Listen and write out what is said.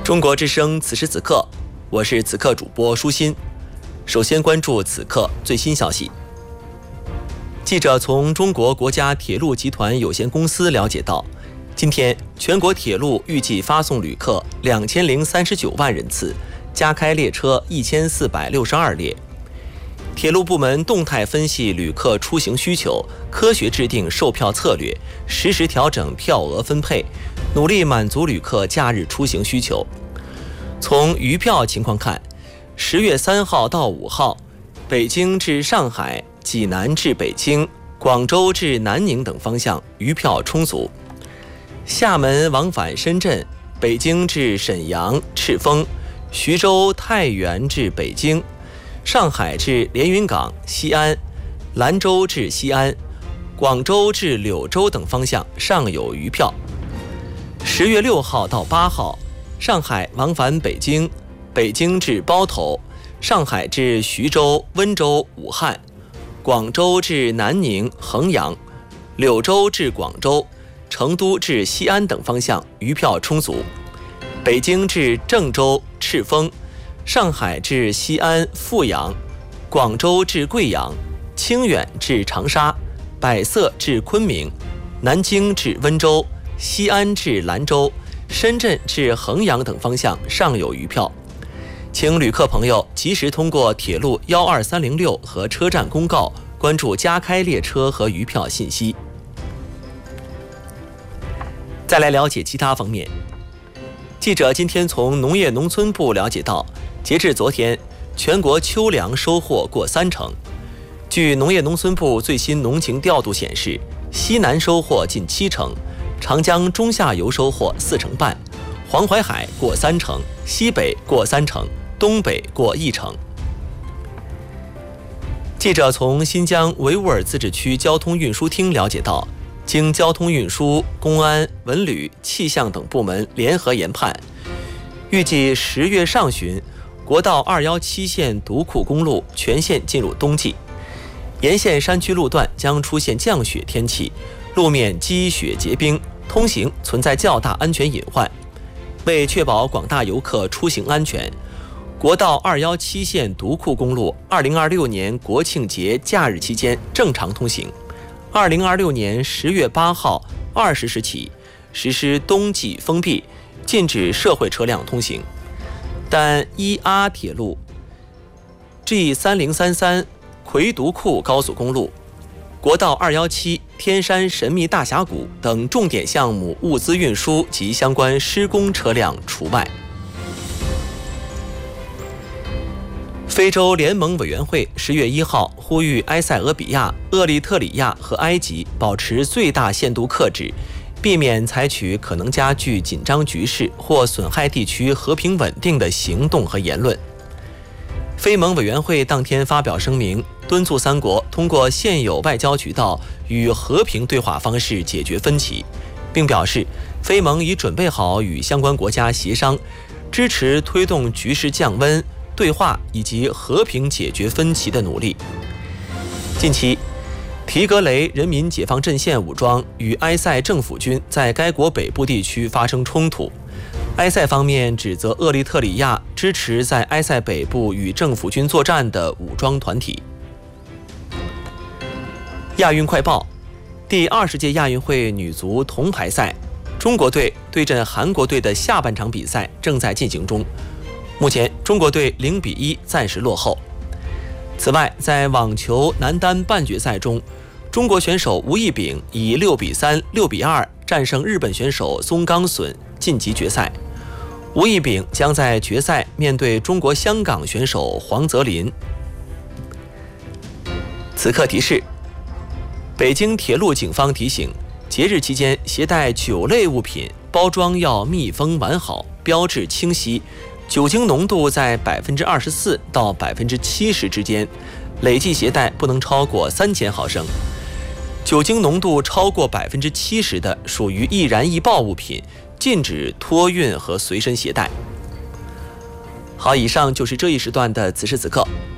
中国之声此时此刻，我是此刻主播舒心。首先关注此刻最新消息。记者从中国国家铁路集团有限公司了解到，今天全国铁路预计发送旅客2039万人次，加开列车1462列。铁路部门动态分析旅客出行需求，科学制定售票策略，实时调整票额分配，努力满足旅客假日出行需求。从余票情况看，10月3号到5号，北京至上海、济南至北京、广州至南宁等方向余票充足。厦门往返深圳、北京至沈阳、赤峰、徐州、太原至北京、上海至连云港、西安、兰州至西安、广州至柳州等方向尚有余票。10月6号到8号，上海往返北京、北京至包头、上海至徐州、温州、武汉、广州至南宁、衡阳、柳州至广州、成都至西安等方向余票充足。北京至郑州、赤峰、上海至西安、阜阳、广州至贵阳、清远至长沙、百色至昆明、南京至温州、西安至兰州、深圳至衡阳等方向尚有余票。请旅客朋友及时通过铁路12306和车站公告关注加开列车和余票信息。再来了解其他方面。记者今天从农业农村部了解到，截至昨天，全国秋粮收获过30%。据农业农村部最新农情调度显示，西南收获近70%，长江中下游收获4成半，黄淮海过3成，西北过3成，东北过1成。记者从新疆维吾尔自治区交通运输厅了解到，经交通运输、公安、文旅、气象等部门联合研判，预计10月上旬，国道217线独库公路全线进入冬季，沿线山区路段将出现降雪天气，路面积雪结冰，通行存在较大安全隐患。为确保广大游客出行安全，国道217线独库公路2026年国庆节假日期间正常通行。2026年10月8号20时起实施冬季封闭，禁止社会车辆通行。但1A 铁路、G3033 魁独库高速公路、国道217天山神秘大峡谷等重点项目物资运输及相关施工车辆除外。非洲联盟委员会10月1号呼吁埃塞俄比亚、厄立特里亚和埃及保持最大限度克制，避免采取可能加剧紧张局势或损害地区和平稳定的行动和言论。非盟委员会当天发表声明，敦促三国通过现有外交渠道与和平对话方式解决分歧，并表示非盟已准备好与相关国家协商，支持推动局势降温、对话以及和平解决分歧的努力。近期，提格雷人民解放阵线武装与埃塞政府军在该国北部地区发生冲突，埃塞方面指责厄立特里亚支持在埃塞北部与政府军作战的武装团体。亚运快报：第20届亚运会女足铜牌赛，中国队对阵韩国队的下半场比赛正在进行中。目前中国队0比1暂时落后。此外，在网球男单半决赛中，中国选手吴亦丙以6比3、6比2战胜日本选手松冈隼，晋级决赛。吴亦丙将在决赛面对中国香港选手黄泽林。此刻提示：北京铁路警方提醒，节日期间携带酒类物品，包装要密封完好，标志清晰，酒精浓度在24%到70%之间，累计携带不能超过3000毫升。酒精浓度超过70%的属于易燃易爆物品，禁止托运和随身携带。好，以上就是这一时段的此时此刻，